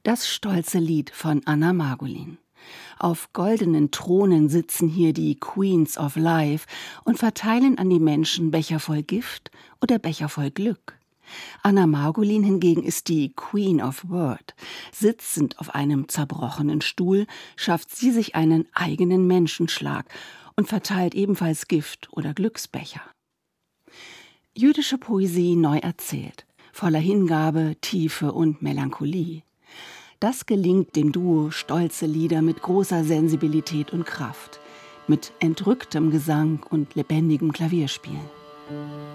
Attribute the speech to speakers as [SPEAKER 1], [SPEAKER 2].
[SPEAKER 1] Das stolze Lied von Anna Margolin. Auf goldenen Thronen sitzen hier die Queens of Life und verteilen an die Menschen Becher voll Gift oder Becher voll Glück. Anna Margolin hingegen ist die Queen of Word. Sitzend auf einem zerbrochenen Stuhl schafft sie sich einen eigenen Menschenschlag und verteilt ebenfalls Gift oder Glücksbecher. Jüdische Poesie neu erzählt, voller Hingabe, Tiefe und Melancholie. Das gelingt dem Duo Stolze Lieder mit großer Sensibilität und Kraft, mit entrücktem Gesang und lebendigem Klavierspiel.